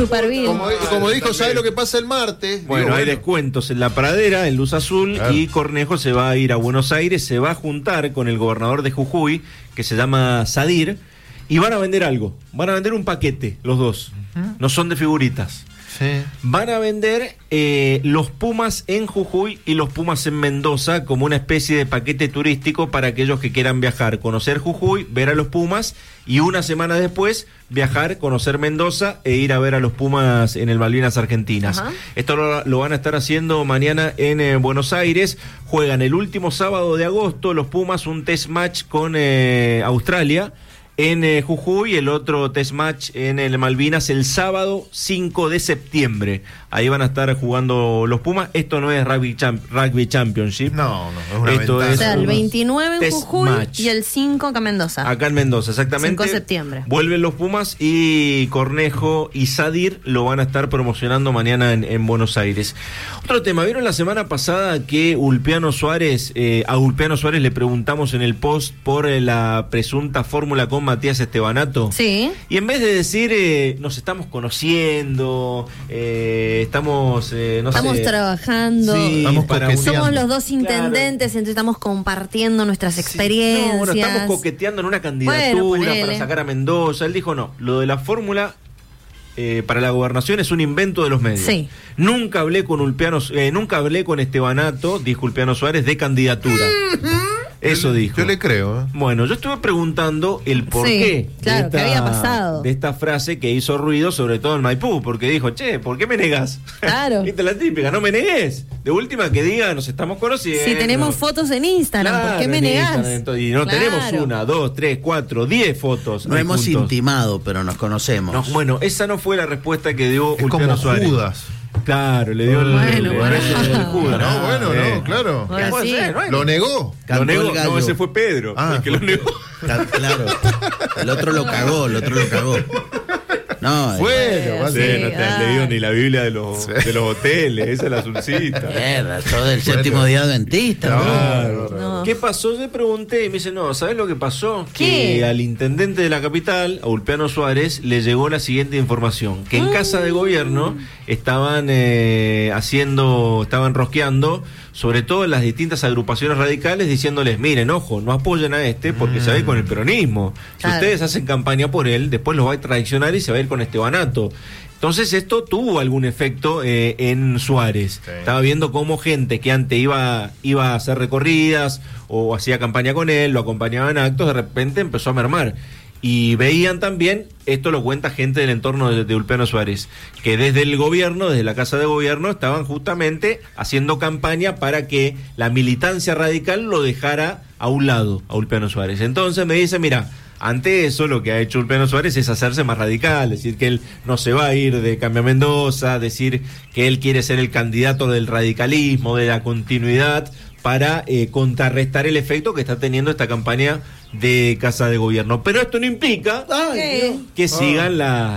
Superville. Como dijo, ¿sabe lo que pasa el martes? Bueno, hay descuentos en La Pradera, en Luz Azul, claro. Y Cornejo se va a ir a Buenos Aires, se va a juntar con el gobernador de Jujuy, que se llama Sadir, y van a vender algo. Van a vender un paquete, los dos. No son de figuritas. Sí. Van a vender los Pumas en Jujuy y los Pumas en Mendoza como una especie de paquete turístico para aquellos que quieran viajar, conocer Jujuy, ver a los Pumas y una semana después viajar, conocer Mendoza e ir a ver a los Pumas en el Malvinas Argentinas. Ajá. Esto lo van a estar haciendo mañana en Buenos Aires. Juegan el último sábado de agosto los Pumas un test match con Australia en Jujuy, el otro test match en el Malvinas el sábado 5 de septiembre. Ahí van a estar jugando los Pumas. Esto no es Rugby Championship. No, es una Esto ventaja. es, o sea, el 29 en Jujuy match. Y el 5 acá en Mendoza. Acá en Mendoza, exactamente. 5 de septiembre. Vuelven los Pumas y Cornejo y Sadir lo van a estar promocionando mañana en Buenos Aires. Otro tema, ¿vieron la semana pasada que a Ulpiano Suárez le preguntamos en el post por la presunta fórmula con Matías Estebanato? Sí. Y en vez de decir, nos estamos conociendo, estamos trabajando, sí, somos los dos intendentes, claro. Entonces estamos compartiendo nuestras experiencias. No, bueno, estamos coqueteando en una candidatura para sacar a Mendoza. Él dijo, no, lo de la fórmula para la gobernación es un invento de los medios. Sí. Nunca hablé con Estebanato, dijo Ulpiano Suárez, de candidatura. Eso dijo. Yo le creo. Bueno, yo estuve preguntando el porqué claro, ¿qué había pasado? De esta frase que hizo ruido, sobre todo en Maipú, porque dijo, che, ¿por qué me negás? Claro. ¿Viste la típica? No me negues. De última que diga, nos estamos conociendo. Si tenemos fotos en Instagram, claro, ¿por qué me negás? Y no tenemos 1, 2, 3, 4, 10 fotos. No hemos juntos. Intimado, pero nos conocemos. No, bueno, esa no fue la respuesta que dio Ulpiano Suárez. Judas. Claro, le dio el Judas. No, claro. Sí. Lo negó. Lo negó, no, ese fue Pedro, el que lo negó. Claro. El otro lo cagó. No, bueno, no te has leído ni la Biblia de los hoteles, esa es la azulcita. Todo del séptimo día adventista. Claro. No. ¿Qué pasó? Yo pregunté y me dice, no, ¿sabes lo que pasó? ¿Qué? Que al intendente de la capital, a Ulpiano Suárez, le llegó la siguiente información, que en Casa de Gobierno estaban rosqueando, sobre todo en las distintas agrupaciones radicales, diciéndoles, miren, ojo, no apoyen a porque se va a ir con el peronismo. Claro. Si ustedes hacen campaña por él, después los va a traicionar y se va a ir con Estebanato. Entonces esto tuvo algún efecto en Suárez. Sí. Estaba viendo cómo gente que antes iba a hacer recorridas o hacía campaña con él, lo acompañaba en actos, de repente empezó a mermar. Y veían también, esto lo cuenta gente del entorno de Ulpiano Suárez, que desde el gobierno, desde la Casa de Gobierno, estaban justamente haciendo campaña para que la militancia radical lo dejara a un lado, a Ulpiano Suárez. Entonces me dice, mira, ante eso lo que ha hecho Ulpiano Suárez es hacerse más radical, decir que él no se va a ir de Cambia Mendoza, decir que él quiere ser el candidato del radicalismo, de la continuidad, para contrarrestar el efecto que está teniendo esta campaña de Casa de Gobierno. Pero esto no implica que sigan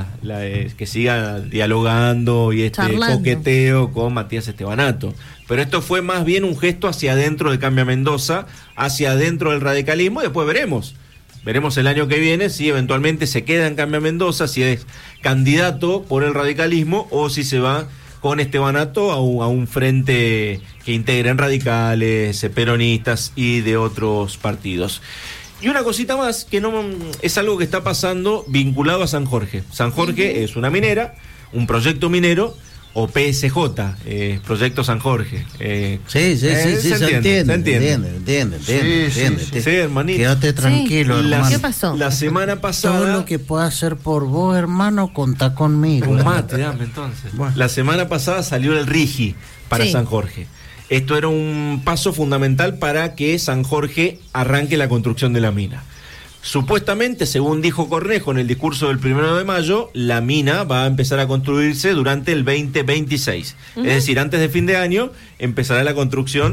que sigan dialogando y coqueteo con Matías Estebanato. Pero esto fue más bien un gesto hacia adentro de Cambia Mendoza, hacia adentro del radicalismo, y después veremos el año que viene si eventualmente se queda en Cambia Mendoza, si es candidato por el radicalismo o si se va con Estebanato a un frente que integren radicales, peronistas y de otros partidos. Y una cosita más, que no es algo que está pasando vinculado a San Jorge. San Jorge es una minera, un proyecto minero, o PSJ, Proyecto San Jorge. Sí, se entiende. Sí, hermanito. Quédate tranquilo, hermano. ¿Qué pasó? La semana pasada... Todo lo que pueda hacer por vos, hermano, contá conmigo. Un mate, dame entonces. Bueno. La semana pasada salió el RIGI para San Jorge. Esto era un paso fundamental para que San Jorge arranque la construcción de la mina. Supuestamente, según dijo Cornejo en el discurso del 1 de mayo, la mina va a empezar a construirse durante el 2026. Es decir, antes de fin de año empezará la construcción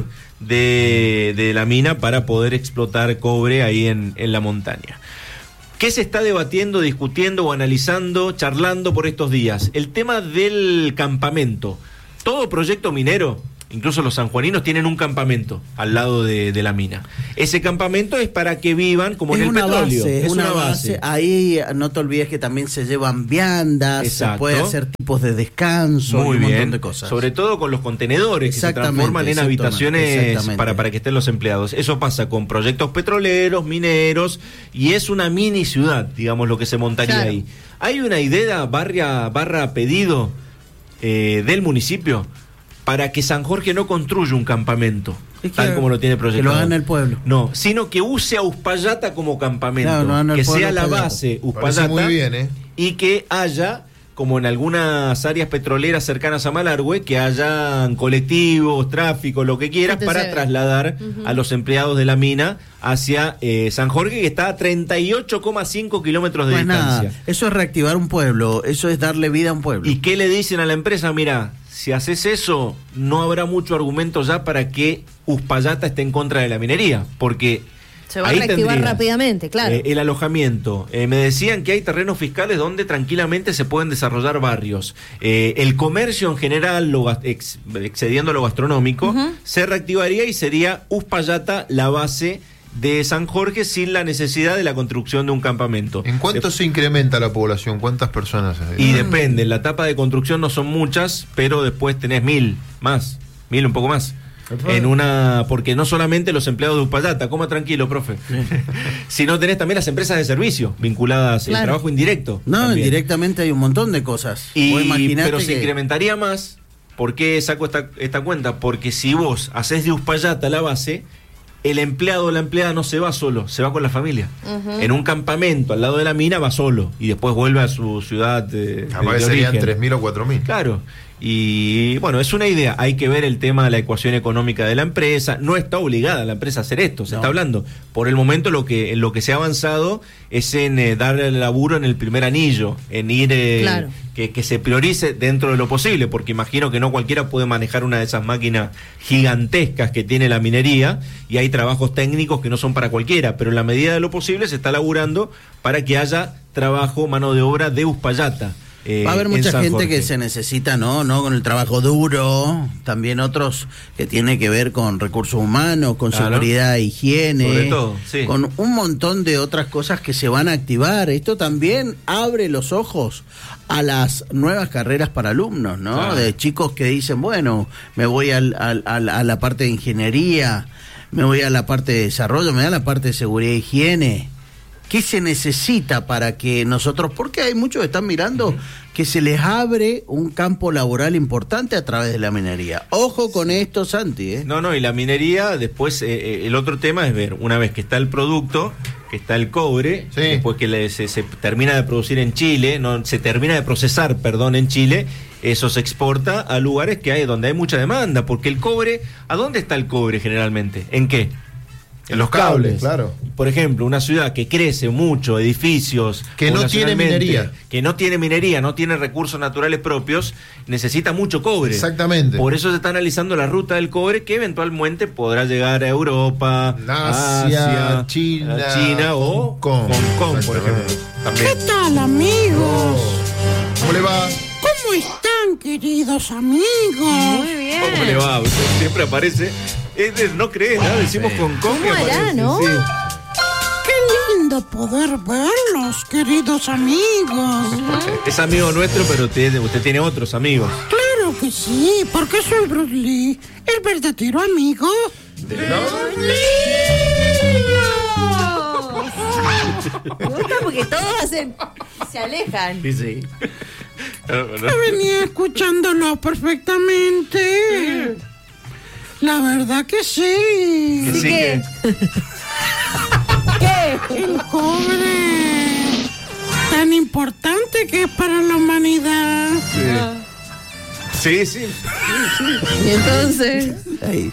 de la mina para poder explotar cobre ahí en la montaña. ¿Qué se está debatiendo, discutiendo o analizando, charlando por estos días? El tema del campamento. Todo proyecto minero incluso los sanjuaninos, tienen un campamento al lado de la mina. Ese campamento es para que vivan como en el petróleo. Es una base. Ahí no te olvides que también se llevan viandas, Exacto. se puede hacer tipos de descanso, Muy y un bien. montón de cosas. Sobre todo con los contenedores que se transforman en habitaciones para que estén los empleados. Eso pasa con proyectos petroleros, mineros, y es una mini ciudad, digamos, lo que se montaría ahí. Hay una idea barra pedido del municipio para que San Jorge no construya un campamento, tal como lo tiene proyectado. Que lo haga en el pueblo. No, sino que use a Uspallata como campamento. Claro, que sea la base Uspallata. Muy bien, y que haya, como en algunas áreas petroleras cercanas a Malargüe, que hayan colectivos, tráfico, lo que quieras, para trasladar a los empleados de la mina hacia San Jorge, que está a 38,5 kilómetros de distancia. Nada, eso es reactivar un pueblo, eso es darle vida a un pueblo. ¿Y qué le dicen a la empresa? Mira, si haces eso, no habrá mucho argumento ya para que Uspallata esté en contra de la minería, porque se va a reactivar rápidamente, claro. El alojamiento. Me decían que hay terrenos fiscales donde tranquilamente se pueden desarrollar barrios. El comercio en general, excediendo lo gastronómico, se reactivaría y sería Uspallata la base de San Jorge sin la necesidad de la construcción de un campamento. ¿En cuánto se incrementa la población? ¿Cuántas personas hay? Y depende, la etapa de construcción no son muchas, pero después tenés 1.000 más, 1.000 un poco más. Porque no solamente los empleados de Uspallata, coma tranquilo, profe, sino tenés también las empresas de servicio vinculadas al trabajo indirecto. No, también. Indirectamente hay un montón de cosas. Pero se incrementaría más. ¿Por qué saco esta cuenta? Porque si vos hacés de Uspallata la base, el empleado o la empleada no se va solo, se va con la familia. En un campamento al lado de la mina va solo y después vuelve a su ciudad de serían origen. 3.000 o 4.000. Claro. Y bueno, es una idea. Hay que ver el tema de la ecuación económica de la empresa. No está obligada la empresa a hacer esto. Se está hablando. Por el momento lo que se ha avanzado es en darle el laburo en el primer anillo, en ir que se priorice dentro de lo posible, porque imagino que no cualquiera puede manejar una de esas máquinas gigantescas que tiene la minería, y hay trabajos técnicos que no son para cualquiera, pero en la medida de lo posible se está laburando para que haya trabajo, mano de obra de Uspallata. Va a haber mucha gente que se necesita, ¿no? Con el trabajo duro, también otros que tiene que ver con recursos humanos, con seguridad e higiene, sobre todo, con un montón de otras cosas que se van a activar. Esto también abre los ojos a las nuevas carreras para alumnos, ¿no? Claro. De chicos que dicen, bueno, me voy a la parte de ingeniería, me voy a la parte de desarrollo, me voy a la parte de seguridad e higiene. ¿Qué se necesita para que nosotros, porque hay muchos que están mirando que se les abre un campo laboral importante a través de la minería? Ojo con esto, Santi, ¿eh? No, y la minería, después, el otro tema es ver, una vez que está el producto, que está el cobre, después que se termina de producir en Chile, se termina de procesar, en Chile, eso se exporta a lugares donde hay mucha demanda, porque el cobre, ¿a dónde está el cobre generalmente? ¿En qué? En los cables, claro. Por ejemplo, una ciudad que crece mucho, edificios que no tiene minería, no tiene recursos naturales propios, necesita mucho cobre. Exactamente. Por eso se está analizando la ruta del cobre, que eventualmente podrá llegar a Europa, Asia, China o Hong Kong, por ejemplo. También. ¿Qué tal, amigos? ¿Cómo le va? ¿Cómo están, queridos amigos? Muy bien. ¿Cómo le va? Usted siempre aparece. No crees, ¿no? Decimos Hong Kong. ¿Cómo hará, no? Sí. Qué lindo poder verlos, queridos amigos. Es amigo nuestro, pero usted tiene otros amigos. Claro que sí, porque soy Bruce Lee, el verdadero amigo de los niños. Me gusta porque todos se alejan. Sí. Yo venía escuchándolo perfectamente. La verdad que sí. ¿Sí qué? ¿Qué? El cobre, tan importante que es para la humanidad. Sí. Y entonces, ahí.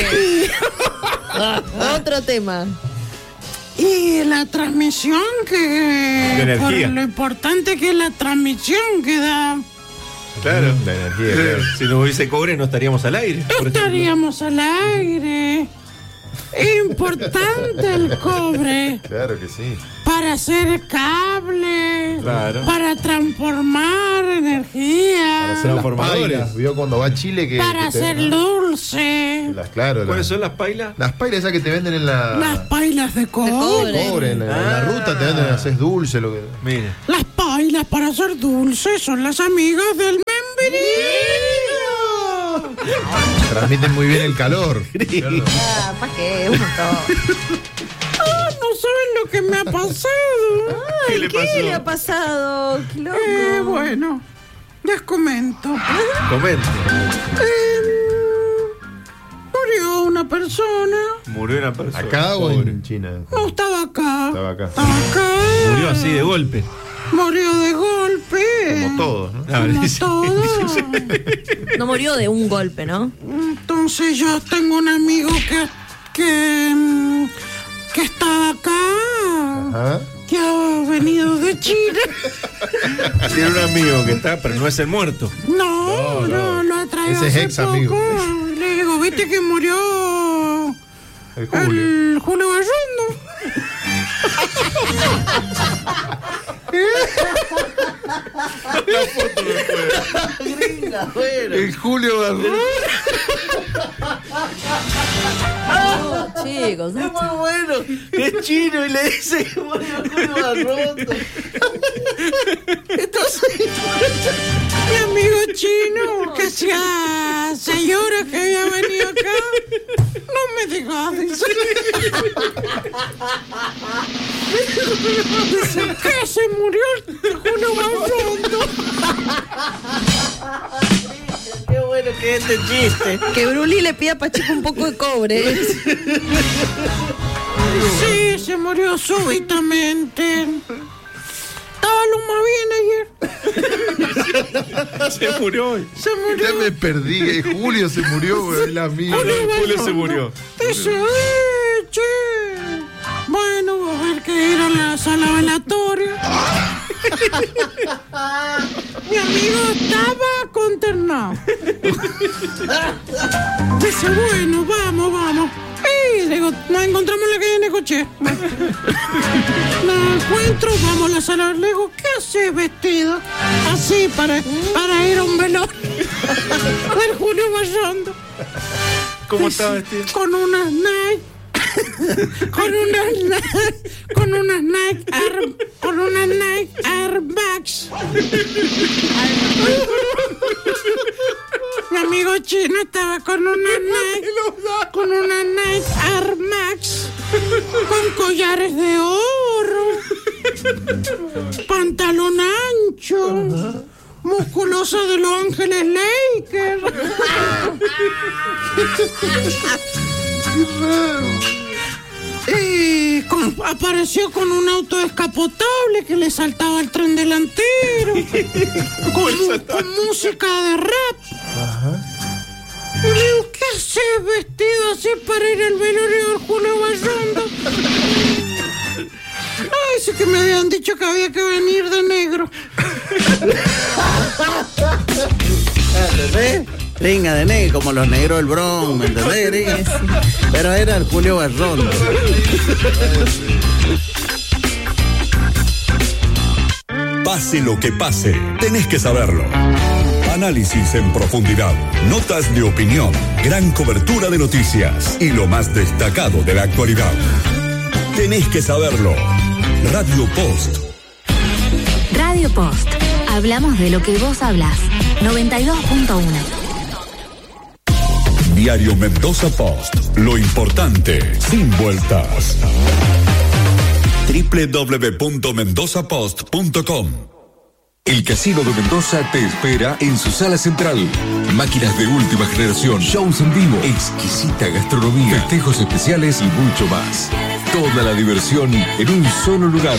Otro tema. Y la transmisión por lo importante que es la transmisión que da. Claro, la energía. Claro. Si no hubiese cobre no estaríamos al aire. No estaríamos al aire. Importante el cobre. Claro que sí. Para hacer cables, para transformar energía, para Pailas, ¿vio cuando va a Chile? Para hacer dulce. ¿Cuáles son las pailas? Las pailas esas que te venden en la... Las pailas de cobre. En la ruta te venden, haces dulce. Mira. Las pailas para hacer dulce son las amigas del membrillo. Transmiten muy bien el calor. ¿Para qué? Un montón. No saben lo que me ha pasado. Ay, ¿Qué le ha pasado? Qué loco. Bueno, les comento. Comente. Murió una persona. ¿Acá o en China? No, estaba acá. Murió así de golpe. Murió de golpe. Como todos, ¿no? Como todos. No murió de un golpe, ¿no? Entonces yo tengo un amigo que está acá. Ajá. Que ha venido de Chile. Tiene un amigo que está, pero no es el muerto. No, lo ha traído Ese es hace ex poco. amigo. Le digo, ¿viste que murió El Julio. el Julio Barrondo? El Julio Barrondo. No, chicos. Es muy bueno. Es chino y le dice que murió Julio Barrondo. Entonces, Mi amigo chino, que hacía 6 horas que había venido acá, no me digas, dice. Dice que se murió el Julio Barrondo. qué bueno que es este chiste. Que Bruli le pida a Pacheco un poco de cobre. Sí, se murió súbitamente. Estaba lo más bien ayer. Se murió hoy. Se murió. Ya me perdí. Julio se murió, güey, el amigo. Julio se murió. Dice, che. Bueno, va a haber que ir a la sala velatoria. Mi amigo estaba consternado. Dice, bueno, vamos. Y digo, nos encontramos en la calle Necoche. La encuentro, vamos a la sala. Le digo, ¿qué haces vestido? Así, para ir a un velorio del Julio Barrondo. ¿Cómo estaba vestido? Con unas Nike. Con unas Nike Airbags. Mi amigo chino estaba con unas Nike Air Max, con collares de oro, pantalón ancho, musculosa de Los Ángeles Lakers. Y apareció con un auto descapotable que le saltaba el tren delantero, con música de rap. Ajá. Y le digo, ¿qué haces vestido así para ir al velorio del Julio Barrondo? Ay, sí que me habían dicho que había que venir de negro. ¿Entendés? Ringa de negro, como los negros del Bronx, ¿me entendés? Pero era el Julio Barrondo. Pase lo que pase, tenés que saberlo. Análisis en profundidad, notas de opinión, gran cobertura de noticias y lo más destacado de la actualidad. Tenés que saberlo. Radio Post. Radio Post. Hablamos de lo que vos hablás. 92.1. Diario Mendoza Post. Lo importante, sin vueltas. www.mendozapost.com. El Casino de Mendoza te espera en su sala central. Máquinas de última generación, shows en vivo, exquisita gastronomía, festejos especiales y mucho más. Toda la diversión en un solo lugar.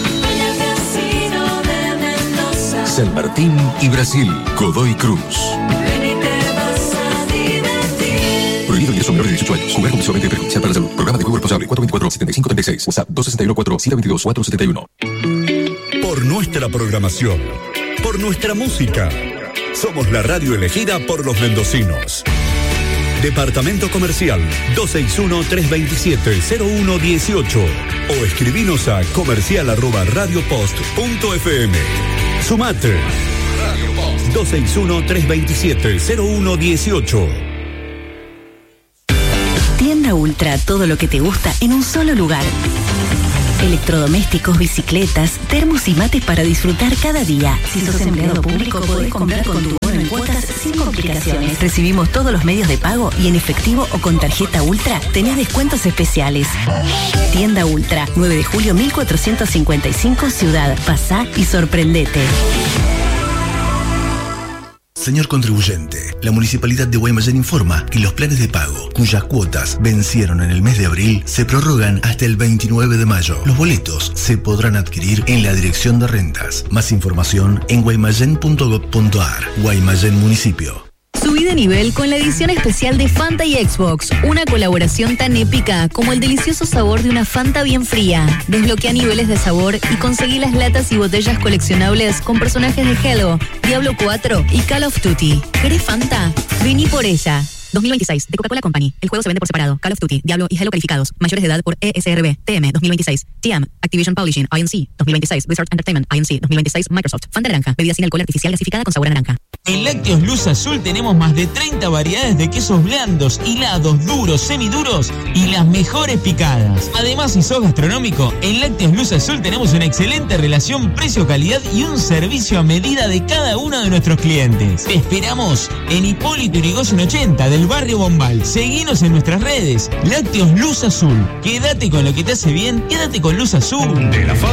San Martín y Brasil, Godoy Cruz. Prohibido ingreso menor de 18 años. Jugar compulsivamente perjudicial para la salud. Programa de juego responsable 424-7536. WhatsApp 261-4-722-471. Por nuestra programación, por nuestra música. Somos la radio elegida por los mendocinos. Departamento Comercial 261-327-0118 o escribinos a comercial@radiopost.fm. Sumate. Radio Post. 261-327-0118. Tienda Ultra, todo lo que te gusta en un solo lugar. Electrodomésticos, bicicletas, termos y mates para disfrutar cada día. Si sos empleado público, podés comprar con tu bono en cuotas sin complicaciones. Recibimos todos los medios de pago y en efectivo o con tarjeta Ultra tenés descuentos especiales. Tienda Ultra, 9 de julio 1455, Ciudad. Pasá y sorprendete. Señor contribuyente, la Municipalidad de Guaymallén informa que los planes de pago, cuyas cuotas vencieron en el mes de abril, se prorrogan hasta el 29 de mayo. Los boletos se podrán adquirir en la Dirección de Rentas. Más información en guaymallén.gov.ar. Guaymallén Municipio. Subí de nivel con la edición especial de Fanta y Xbox, una colaboración tan épica como el delicioso sabor de una Fanta bien fría. Desbloquea niveles de sabor y conseguí las latas y botellas coleccionables con personajes de Halo, Diablo 4 y Call of Duty. ¿Querés Fanta? Vení por ella. 2026, de Coca-Cola Company. El juego se vende por separado. Call of Duty, Diablo y Halo calificados. Mayores de edad por ESRB. TM 2026. TM, Activision Publishing, INC 2026. Blizzard Entertainment, INC 2026. Microsoft. Fanta naranja. Bebida sin alcohol artificial gasificada con sabor a naranja. En Lácteos Luz Azul tenemos más de 30 variedades de quesos blandos, hilados, duros, semiduros y las mejores picadas. Además, si sos gastronómico, en Lácteos Luz Azul tenemos una excelente relación precio-calidad y un servicio a medida de cada uno de nuestros clientes. Te esperamos en Hipólito Yrigoyen 80 del barrio Bombal. Seguinos en nuestras redes. Lácteos Luz Azul. Quédate con lo que te hace bien, quédate con Luz Azul.